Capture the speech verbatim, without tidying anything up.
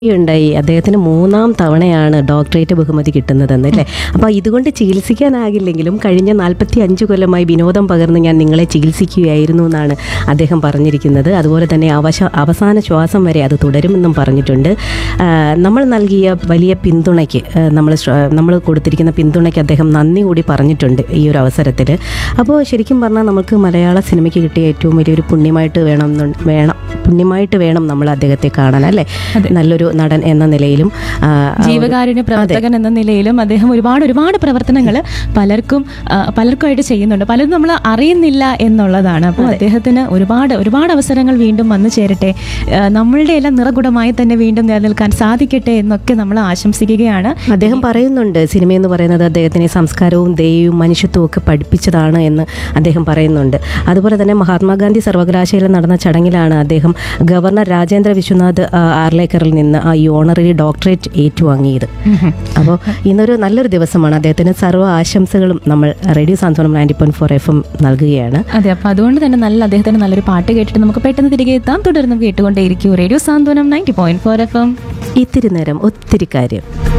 ഉണ്ടായി അദ്ദേഹത്തിന് മൂന്നാം തവണയാണ് ഡോക്ടറേറ്റ് ബഹുമതി കിട്ടുന്നതെന്നല്ലേ. അപ്പോൾ ഇതുകൊണ്ട് ചികിത്സിക്കാനാകില്ലെങ്കിലും കഴിഞ്ഞ നാൽപ്പത്തി അഞ്ച് കൊല്ലമായി വിനോദം പകർന്ന് ഞാൻ നിങ്ങളെ ചികിത്സിക്കുകയായിരുന്നു എന്നാണ് അദ്ദേഹം പറഞ്ഞിരിക്കുന്നത്. അതുപോലെ തന്നെ അവശ അവസാന ശ്വാസം വരെ അത് തുടരുമെന്നും പറഞ്ഞിട്ടുണ്ട്. നമ്മൾ നൽകിയ വലിയ പിന്തുണയ്ക്ക് നമ്മൾ നമ്മൾ കൊടുത്തിരിക്കുന്ന പിന്തുണയ്ക്ക് അദ്ദേഹം നന്ദി കൂടി പറഞ്ഞിട്ടുണ്ട് ഈ ഒരു അവസരത്തിൽ. അപ്പോൾ ശരിക്കും പറഞ്ഞാൽ നമുക്ക് മലയാള സിനിമയ്ക്ക് കിട്ടിയ ഏറ്റവും വലിയൊരു പുണ്യമായിട്ട് വേണം വേണം പുണ്യമായിട്ട് വേണം നമ്മൾ അദ്ദേഹത്തെ കാണാൻ, അല്ലേ. നല്ലൊരു നടൻ എന്ന നിലയിലും ജീവകാരുണ്യ പ്രവർത്തകൻ എന്ന നിലയിലും അദ്ദേഹം ഒരുപാട് ഒരുപാട് പ്രവർത്തനങ്ങൾ പലർക്കും പലർക്കുമായിട്ട് ചെയ്യുന്നുണ്ട്. പലരും നമ്മൾ അറിയുന്നില്ല എന്നുള്ളതാണ്. അപ്പോൾ അദ്ദേഹത്തിന് ഒരുപാട് ഒരുപാട് അവസരങ്ങൾ വീണ്ടും വന്നു ചേരട്ടെ, നമ്മളുടെ എല്ലാം നിറകുടമായി തന്നെ വീണ്ടും നിലനിൽക്കാൻ സാധിക്കട്ടെ എന്നൊക്കെ നമ്മൾ ആശംസിക്കുകയാണ്. അദ്ദേഹം പറയുന്നുണ്ട്, സിനിമയെന്ന് പറയുന്നത് അദ്ദേഹത്തിന് സംസ്കാരവും ദയവും മനുഷ്യത്വവും ഒക്കെ പഠിപ്പിച്ചതാണ് എന്ന് അദ്ദേഹം പറയുന്നുണ്ട്. അതുപോലെ തന്നെ മഹാത്മാഗാന്ധി സർവകലാശാലയിൽ നടന്ന ചടങ്ങിലാണ് അദ്ദേഹം ഗവർണർ രാജേന്ദ്ര വിശ്വനാഥ് ആർലേക്കറിൽ നിന്ന് ആ ഈ ഓണററി ഡോക്ടറേറ്റ് ഏറ്റുവാങ്ങിയത്. അപ്പോൾ ഇന്നൊരു നല്ലൊരു ദിവസമാണ്. അദ്ദേഹത്തിന് സർവ്വ ആശംസകളും നമ്മൾ റേഡിയോ സാന്ത്വനം ninety point four F M നൽകുകയാണ്. അതെ, അപ്പോൾ അതുകൊണ്ട് തന്നെ നല്ല അദ്ദേഹത്തിന് നല്ലൊരു പാട്ട് കേട്ടിട്ട് നമുക്ക് പെട്ടെന്ന് തിരികെ എത്താം. തുടർന്നും കേട്ടുകൊണ്ടേയിരിക്കും റേഡിയോ സാന്ത്വനം ninety point four F M. ഇത്തിരി നേരം ഒത്തിരി കാര്യം.